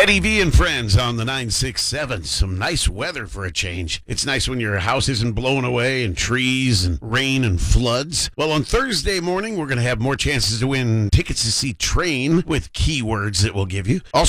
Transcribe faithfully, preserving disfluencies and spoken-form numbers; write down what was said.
Eddie V and friends on the nine six seven. Some nice weather for a change. It's nice when your house isn't blown away and trees and rain and floods. Well, on Thursday morning, we're going to have more chances to win tickets to see Train with keywords that we'll give you. Also,